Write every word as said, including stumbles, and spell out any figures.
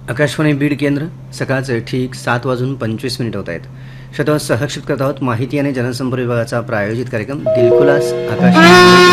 आकाशवाणी बीड केंद्र सकाळचे ठीक सात वाजून पंचवीस मिनिट होत आहेत. श्रोत्यांनो, सहक्षित करत आहोत माहिती आणि जनसंपर्क विभागाचा प्रायोजित कार्यक्रम दिलखुलास आकाशवाणी.